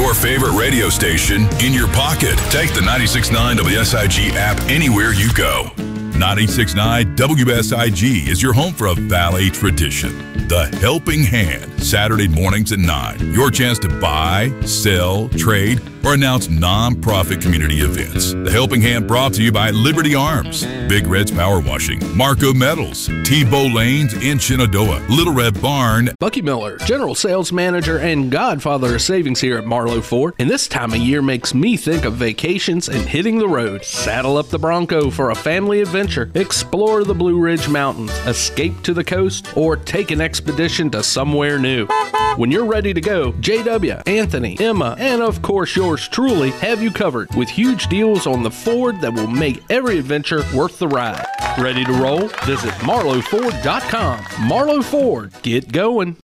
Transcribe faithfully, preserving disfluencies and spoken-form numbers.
your favorite radio station in your pocket. Take the ninety-six point nine W S I G app anywhere you go. ninety-six point nine W S I G is your home for a Valley tradition. The Helping Hand, Saturday mornings at nine. Your chance to buy, sell, trade, or announce non-profit community events. The Helping Hand brought to you by Liberty Arms, Big Red's Power Washing, Marco Metals, T-Bow Lanes in Shenandoah, Little Red Barn. Bucky Miller, General Sales Manager and godfather of savings here at Marlowe Ford. And this time of year makes me think of vacations and hitting the road. Saddle up the Bronco for a family adventure. Explore the Blue Ridge Mountains, escape to the coast, or take an expedition to somewhere new. When you're ready to go, J W, Anthony, Emma, and of course yours truly have you covered with huge deals on the Ford that will make every adventure worth the ride. Ready to roll? Visit marlowe ford dot com. Marlowe Ford, get going.